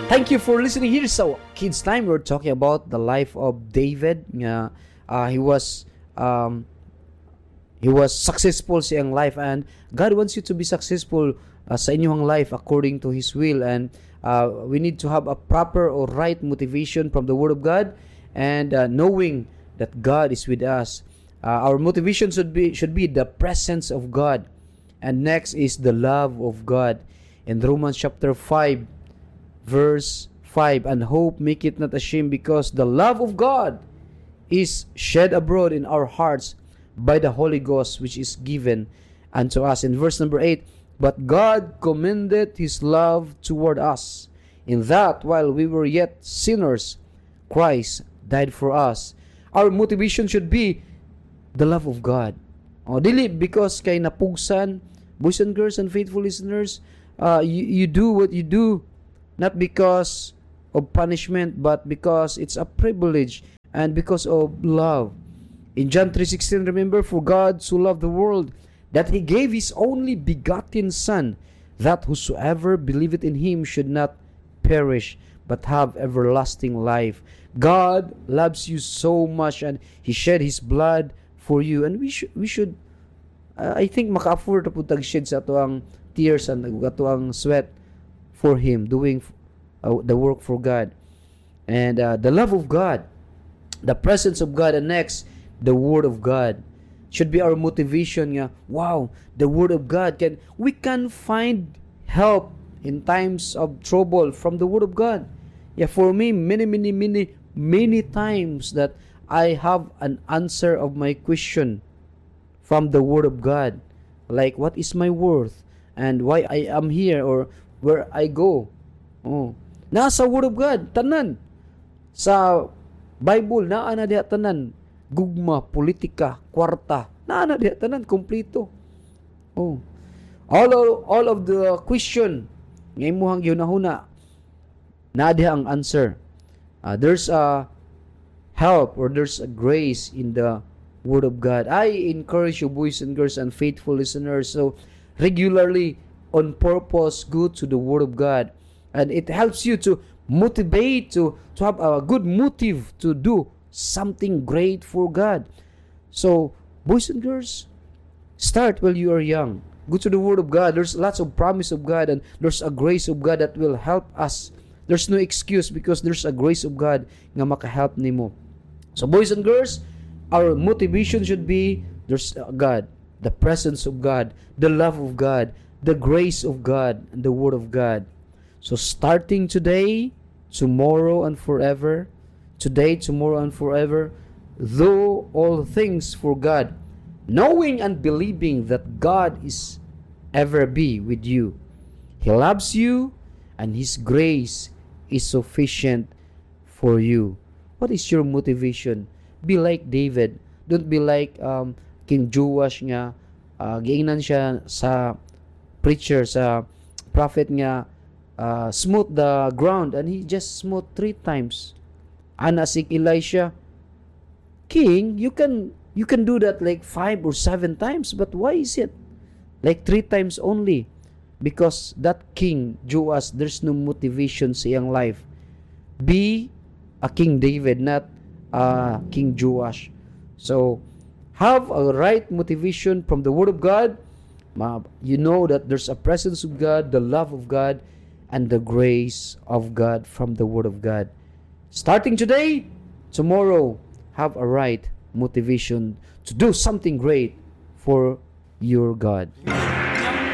Thank you for listening here. So, Kids Time, we're talking about the life of David. He was um, he was successful sa iyang life, and God wants you to be successful sa inyong life according to His will. And we need to have a proper or right motivation from the Word of God, and knowing that God is with us. Our motivation should be the presence of God, and next is the love of God. In Romans chapter 5, verse 5, and hope make it not ashamed, because the love of God is shed abroad in our hearts by the Holy Ghost, which is given unto us. In verse number 8, but God commended His love toward us, in that while we were yet sinners, Christ died for us. Our motivation should be the love of God. Dili because kay napugsan, boys and girls and faithful listeners, you do what you do not because of punishment, but because it's a privilege and because of love. In John 3:16, remember, for God so loved the world that He gave His only begotten Son, that whosoever believeth in Him should not perish, but have everlasting life. God loves you so much, and He shed His blood for you. And we should I think maka-afford na po tag-shed sa ato ang tears and ato ang sweat for Him, doing the work for God. And the love of God, the presence of God, and next, the Word of God should be our motivation. Wow, the Word of God, we can find help in times of trouble from the Word of God. For me, many times that I have an answer of my question from the Word of God, like what is my worth and why I am here or where I go. Nasa Word of God, tanan. Sa Bible, naa na diha tanan. Gugma, politika, kwarta, naa na diha tanan, kompleto. All of the question ngay muhang yunahuna, naa diha ang answer. There's a help or there's a grace in the Word of God. I encourage you, boys and girls and faithful listeners, so regularly, on purpose, go to the Word of God. And it helps you to motivate, to have a good motive to do something great for God. So, boys and girls, start while you are young. Go to the Word of God. There's lots of promise of God, and there's a grace of God that will help us. There's no excuse because there's a grace of God nga makahelp nimo. So, boys and girls, our motivation should be there's God, the presence of God, the love of God, the grace of God, and the Word of God. So starting today, tomorrow and forever, today, tomorrow and forever, though all things for God, knowing and believing that God is ever be with you. He loves you, and His grace is sufficient for you. What is your motivation? Be like David. Don't be like King Joash nga, giingnan siya sa preacher, sa prophet nga, smote the ground, and he just smote 3 times. Anasik Elisha, King, you can do that like 5 or 7 times, but why is it like 3 times only? Because that King Joash, there's no motivation sa iyang life. Be a King David, not King Joash. So have a right motivation from the Word of God. You know that there's a presence of God, the love of God, and the grace of God from the Word of God. Starting today, tomorrow, have a right motivation to do something great for your God.